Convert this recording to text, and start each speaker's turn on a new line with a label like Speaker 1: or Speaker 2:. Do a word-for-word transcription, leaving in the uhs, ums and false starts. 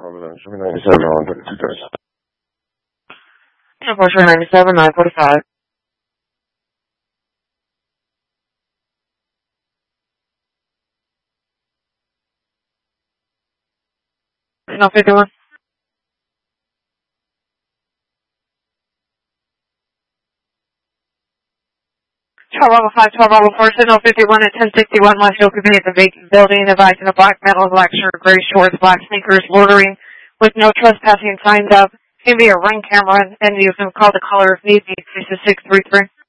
Speaker 1: Show me ninety-seven on thirty-two thirty.
Speaker 2: Unfortunately, ninety-seven, nine forty-five. No fifty-one. twelve level five, twelve level four, signal fifty-one at ten sixty-one West Oakville at the vacant building, advised in a black metal, black shirt, gray shorts, black sneakers, loitering with no trespassing signs up. Can be a ring camera, and you can call the caller if need be, six three three.